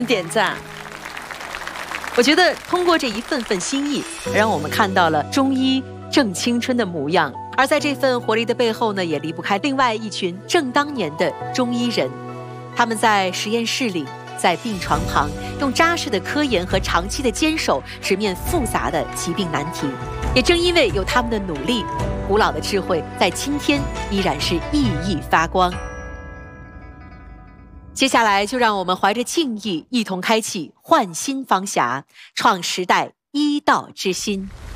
点赞。我觉得通过这一份份心意，让我们看到了中医正青春的模样。而在这份活力的背后呢，也离不开另外一群正当年的中医人。他们在实验室里，在病床旁，用扎实的科研和长期的坚守，直面复杂的疾病难题。也正因为有他们的努力，古老的智慧在今天依然是熠熠发光。接下来就让我们怀着敬意，一同开启焕新方匣，创时代医道之新。